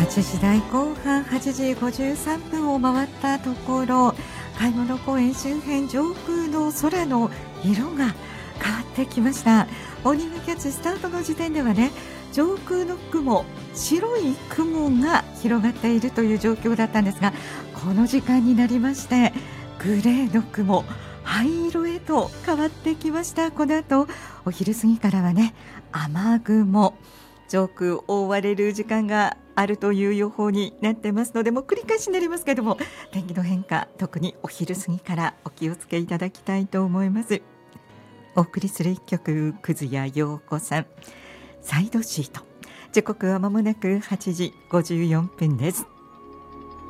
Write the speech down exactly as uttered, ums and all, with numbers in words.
はちじ台後半、はちじごじゅうさんぷんを回ったところ、買い物公園周辺上空の空の色が変わってきました。モーニングキャッチスタートの時点ではね、上空の雲、白い雲が広がっているという状況だったんですが、この時間になりましてグレーの雲、灰色へと変わってきました。この後お昼過ぎからはね、雨雲、上空覆われる時間があるという予報になってますので、もう繰り返しになりますけれども、天気の変化、特にお昼過ぎからお気をつけいただきたいと思います。お送りする一曲、くずやようこさん、サイドシート。時刻はまもなくはちじごじゅうよんぷんです。